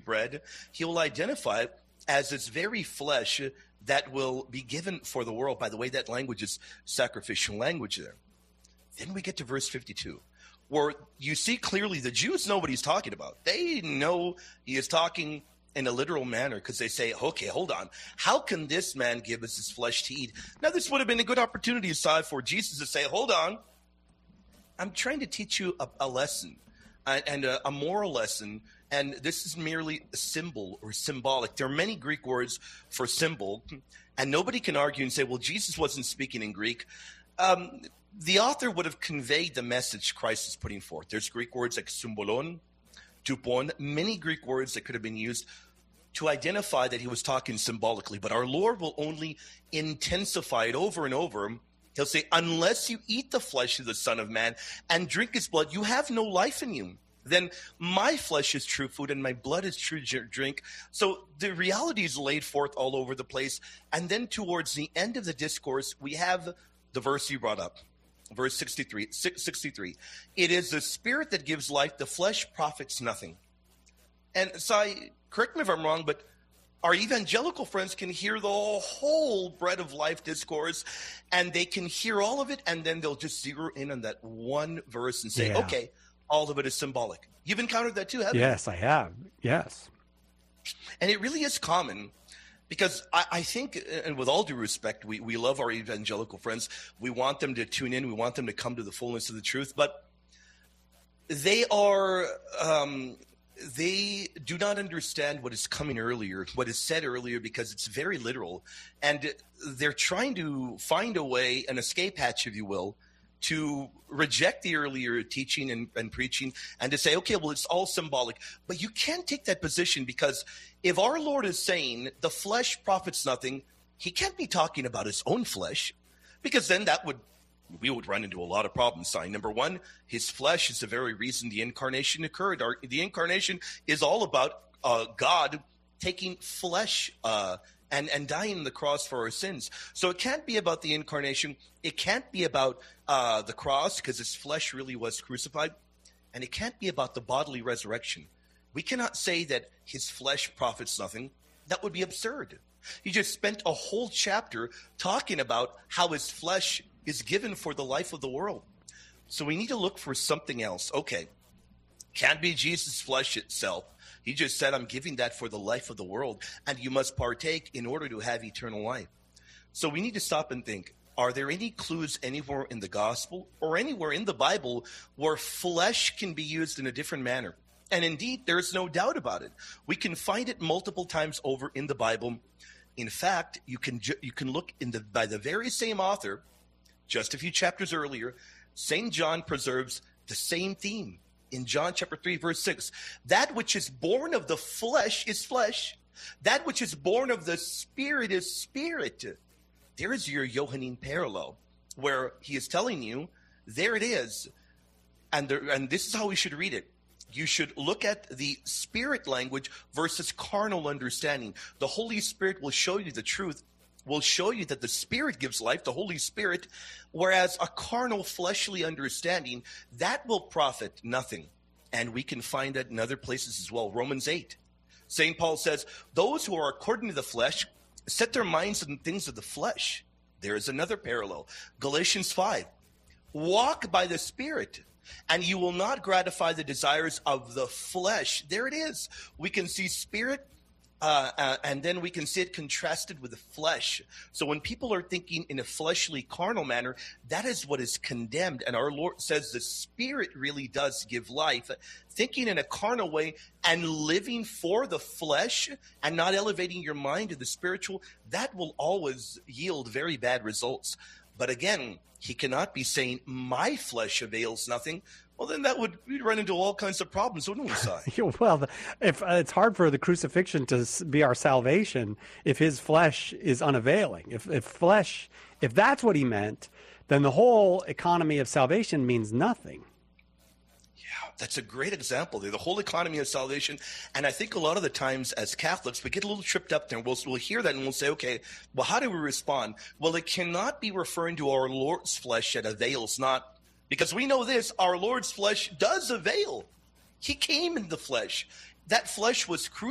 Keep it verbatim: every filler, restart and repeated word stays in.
bread, he will identify it as this very flesh that will be given for the world. By the way, that language is sacrificial language there. Then we get to verse fifty-two, where you see clearly the Jews know what he's talking about. They know he is talking in a literal manner because they say, okay, hold on. How can this man give us his flesh to eat? Now, this would have been a good opportunity aside for Jesus to say, hold on. I'm trying to teach you a, a lesson and a, a moral lesson, and this is merely a symbol or symbolic. There are many Greek words for symbol, and nobody can argue and say, well, Jesus wasn't speaking in Greek. Um, the author would have conveyed the message Christ is putting forth. There's Greek words like symbolon, tupon, many Greek words that could have been used to identify that he was talking symbolically. But our Lord will only intensify it over and over. He'll say, unless you eat the flesh of the Son of Man and drink his blood, you have no life in you. Then my flesh is true food and my blood is true drink. So the reality is laid forth all over the place. And then towards the end of the discourse, we have the verse you brought up. Verse sixty-three, sixty-three. It is the spirit that gives life. The flesh profits nothing. And Sai, correct me if I'm wrong, but our evangelical friends can hear the whole bread of life discourse, and they can hear all of it, and then they'll just zero in on that one verse and say, yeah. okay, all of it is symbolic. You've encountered that too, haven't yes, you? Yes, I have. Yes. And it really is common. Because I, I think, and with all due respect, we, we love our evangelical friends. We want them to tune in. We want them to come to the fullness of the truth. But they are, um, they do not understand what is coming earlier, what is said earlier, because it's very literal. And they're trying to find a way, an escape hatch, if you will, to reject the earlier teaching and, and preaching and to say, okay, well, it's all symbolic. But you can't take that position, because if our Lord is saying the flesh profits nothing, he can't be talking about his own flesh, because then that would, we would run into a lot of problems. Sign number one, his flesh is the very reason the incarnation occurred. Our, the incarnation is all about uh, God taking flesh uh And, and dying on the cross for our sins. So it can't be about the incarnation. It can't be about uh, the cross, because his flesh really was crucified. And it can't be about the bodily resurrection. We cannot say that his flesh profits nothing. That would be absurd. He just spent a whole chapter talking about how his flesh is given for the life of the world. So we need to look for something else. Okay, can't be Jesus' flesh itself. He just said, I'm giving that for the life of the world, and you must partake in order to have eternal life. So we need to stop and think, are there any clues anywhere in the gospel or anywhere in the Bible where flesh can be used in a different manner? And indeed, there is no doubt about it. We can find it multiple times over in the Bible. In fact, you can ju- you can look in the by the very same author, just a few chapters earlier, Saint John preserves the same theme. In John chapter three, verse six, that which is born of the flesh is flesh. That which is born of the spirit is spirit. There is your Johannine parallel, where he is telling you, there it is. And, there, and this is how we should read it. You should look at the spirit language versus carnal understanding. The Holy Spirit will show you the truth, will show you that the Spirit gives life, the Holy Spirit, whereas a carnal, fleshly understanding, that will profit nothing. And we can find that in other places as well. Romans eight. Saint Paul says, those who are according to the flesh set their minds on things of the flesh. There is another parallel. Galatians five. Walk by the Spirit, and you will not gratify the desires of the flesh. There it is. We can see Spirit, Uh, uh, and then we can see it contrasted with the flesh. So when people are thinking in a fleshly, carnal manner, that is what is condemned. And our Lord says the Spirit really does give life. Thinking in a carnal way and living for the flesh and not elevating your mind to the spiritual, that will always yield very bad results. But again, he cannot be saying, my flesh avails nothing. Well, then that would we'd run into all kinds of problems, wouldn't we, Si? Well, if uh, it's hard for the crucifixion to be our salvation if his flesh is unavailing. If, if flesh, if that's what he meant, then the whole economy of salvation means nothing. Yeah, that's a great example there, the whole economy of salvation. And I think a lot of the times as Catholics, we get a little tripped up there, and we'll, we'll hear that and we'll say, okay, well, how do we respond? Well, it cannot be referring to our Lord's flesh that avails not. Because we know this, our Lord's flesh does avail. He came in the flesh. That flesh was crucified.